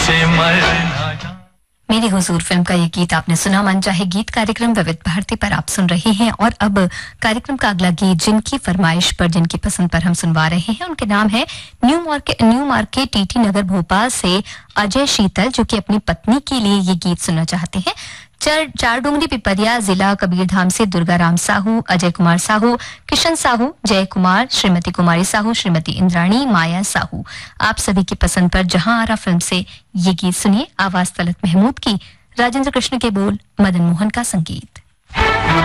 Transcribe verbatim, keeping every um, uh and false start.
से मरना। मेरी हुजूर फिल्म का ये गीत आपने सुना। मन चाहे गीत कार्यक्रम विविध भारती पर आप सुन रहे हैं और अब कार्यक्रम का अगला गीत जिनकी फरमाइश पर, जिनकी पसंद पर हम सुनवा रहे हैं, उनके नाम है new market new market TT Nagar Bhopal से अजय शीतल, जो कि अपनी पत्नी के लिए ये गीत सुनना चाहते हैं। चार चार डूंगरी पिपरिया जिला कबीरधाम से दुर्गा राम साहू, अजय कुमार साहू, किशन साहू, जय कुमार, श्रीमती कुमारी साहू, श्रीमती इंद्राणी, माया साहू, आप सभी की पसंद पर जहां आरा फिल्म से ये गीत सुनिए। आवाज तलत महमूद की, राजेंद्र कृष्ण के बोल, मदन मोहन का संगीत।